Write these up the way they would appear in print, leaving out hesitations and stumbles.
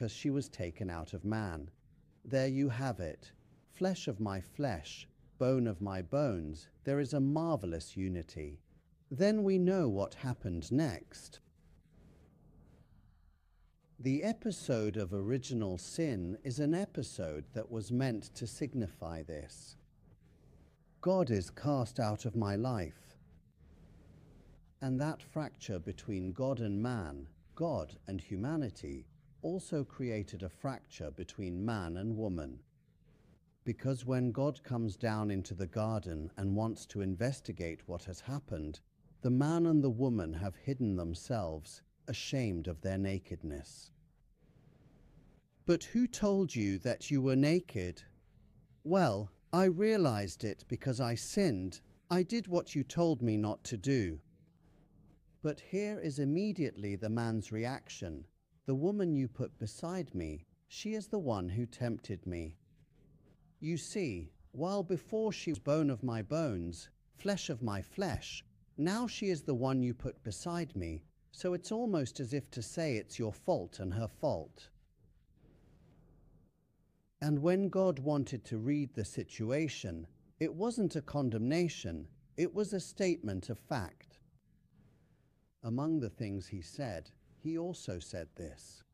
because she was taken out of man. There you have it. Flesh of my flesh, bone of my bones, there is a marvelous unity. Then we know what happened next. The episode of original sin is an episode that was meant to signify this. God is cast out of my life. And that fracture between God and man, God and humanity, also created a fracture between man and woman. Because when God comes down into the garden and wants to investigate what has happened, the man and the woman have hidden themselves, ashamed of their nakedness. But who told you that you were naked? Well, I realized it because I sinned. I did what you told me not to do. But here is immediately the man's reaction. The woman you put beside me, she is the one who tempted me. You see, while before she was bone of my bones, flesh of my flesh, now she is the one you put beside me, so it's almost as if to say it's your fault and her fault. And when God wanted to read the situation, it wasn't a condemnation, it was a statement of fact. Among the things he said, he also said this.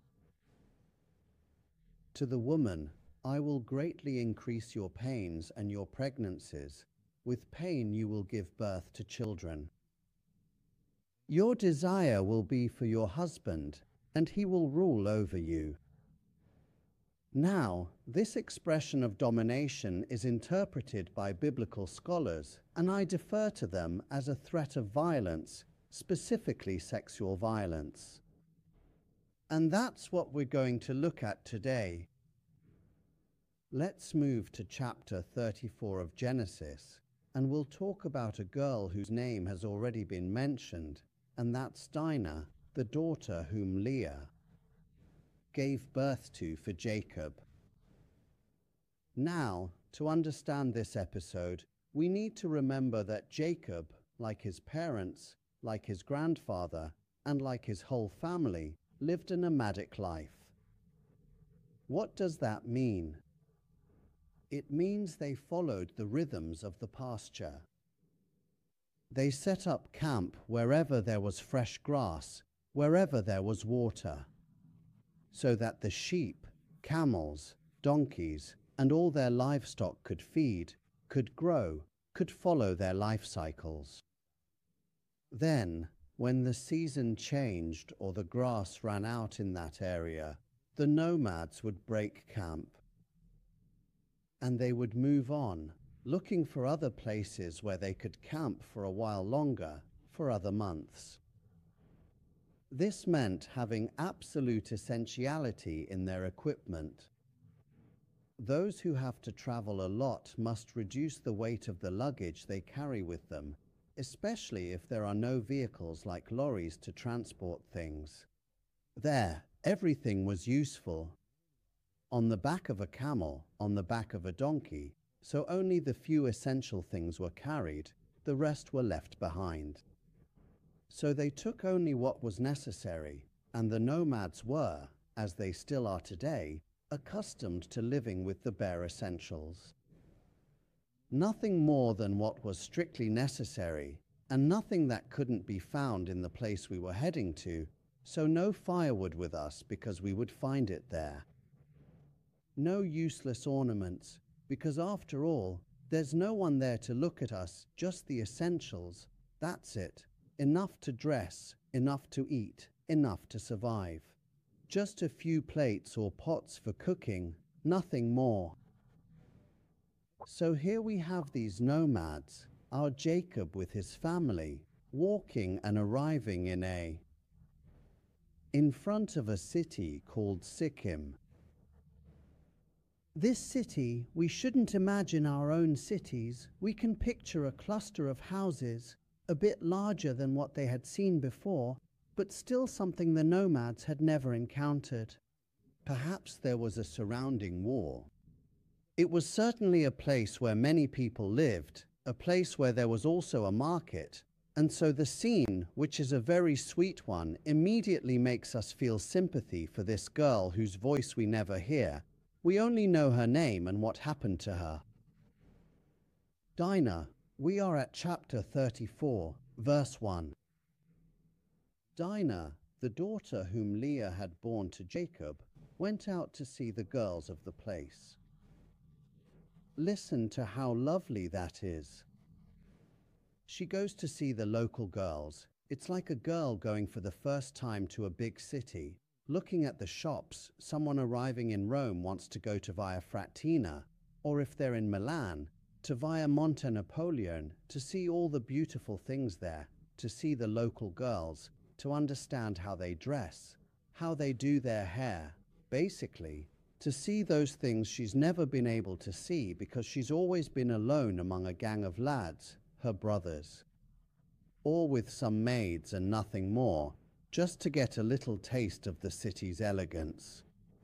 To the woman, I will greatly increase your pains and your pregnancies. With pain you will give birth to children. Your desire will be for your husband, and he will rule over you. Now, this expression of domination is interpreted by biblical scholars, and I defer to them as a threat of violence, specifically sexual violence. And that's what we're going to look at today. Let's move to chapter 34 of Genesis, and we'll talk about a girl whose name has already been mentioned, and that's Dinah, the daughter whom Leah gave birth to for Jacob. Now, to understand this episode, we need to remember that Jacob, like his parents, like his grandfather, and like his whole family, lived a nomadic life. What does that mean? It means they followed the rhythms of the pasture. They set up camp wherever there was fresh grass, wherever there was water, so that the sheep, camels, donkeys, and all their livestock could feed, could grow, could follow their life cycles. Then, when the season changed or the grass ran out in that area, the nomads would break camp. And they would move on, looking for other places where they could camp for a while longer, for other months. This meant having absolute essentiality in their equipment. Those who have to travel a lot must reduce the weight of the luggage they carry with them, especially if there are no vehicles like lorries to transport things. There, everything was useful. On the back of a camel, on the back of a donkey, so only the few essential things were carried, the rest were left behind. So they took only what was necessary, and the nomads were, as they still are today, accustomed to living with the bare essentials. Nothing more than what was strictly necessary, and nothing that couldn't be found in the place we were heading to, so no firewood with us because we would find it there. No useless ornaments, because after all, there's no one there to look at us, just the essentials. That's it. Enough to dress, enough to eat, enough to survive. Just a few plates or pots for cooking, nothing more. So here we have these nomads, our Jacob with his family, walking and arriving in front of a city called Sikkim. This city, we shouldn't imagine our own cities. We can picture a cluster of houses, a bit larger than what they had seen before, but still something the nomads had never encountered. Perhaps there was a surrounding war. It was certainly a place where many people lived, a place where there was also a market, And so the scene, which is a very sweet one, immediately makes us feel sympathy for this girl whose voice we never hear. We only know her name and what happened to her. Dinah. We are at chapter 34, verse 1. Dinah, the daughter whom Leah had borne to Jacob, went out to see the girls of the place. Listen to how lovely that is. She goes to see the local girls. It's like a girl going for the first time to a big city, looking at the shops. Someone arriving in Rome wants to go to Via Frattina, or if they're in Milan, to Via Monte Napoleone, to see all the beautiful things there, to see the local girls, to understand how they dress, how they do their hair, basically, to see those things she's never been able to see because she's always been alone among a gang of lads, her brothers, all with some maids and nothing more, just to get a little taste of the city's elegance.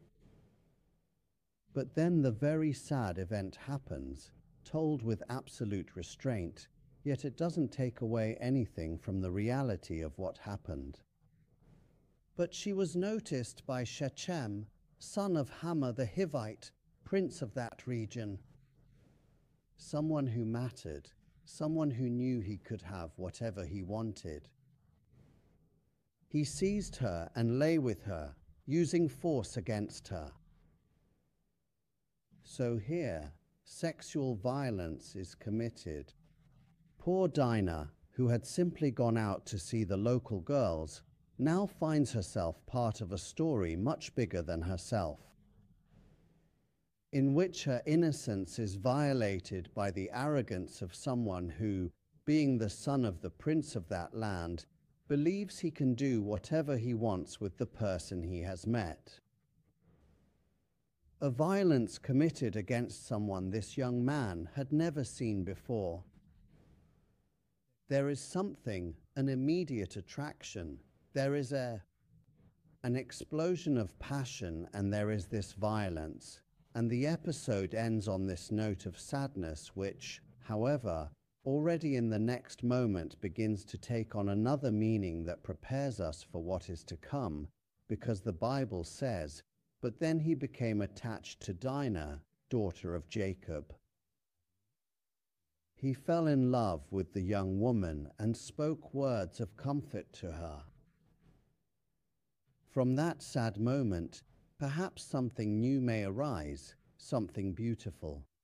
But then the very sad event happens, told with absolute restraint, yet it doesn't take away anything from the reality of what happened. But she was noticed by Shechem, son of Hamor the Hivite, prince of that region. Someone who mattered, someone who knew he could have whatever he wanted. He seized her and lay with her, using force against her. So here, sexual violence is committed. Poor Dinah, who had simply gone out to see the local girls, now finds herself part of a story much bigger than herself, in which her innocence is violated by the arrogance of someone who, being the son of the prince of that land, believes he can do whatever he wants with the person he has met. A violence committed against someone this young man had never seen before. There is something, an immediate attraction. There is an explosion of passion, and there is this violence. And the episode ends on this note of sadness, which, however, already in the next moment begins to take on another meaning that prepares us for what is to come, because the Bible says, "But then he became attached to Dinah, daughter of Jacob." He fell in love with the young woman and spoke words of comfort to her. From that sad moment, perhaps something new may arise, something beautiful.